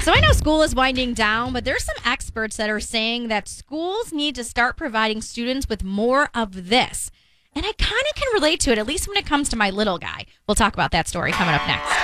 So I know school is winding down, but there's some experts that are saying that schools need to start providing students with more of this. And I kind of can relate to it, at least when it comes to my little guy. We'll talk about that story coming up next.